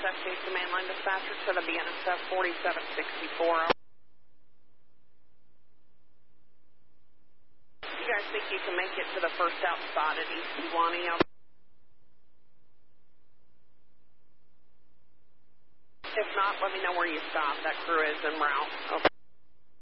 NSF Chase Mainline Dispatcher to the BNSF 4764. You guys think you can make it to the first out spot at East Sewanee? If not, let me know where you stop. That crew is en route. Okay.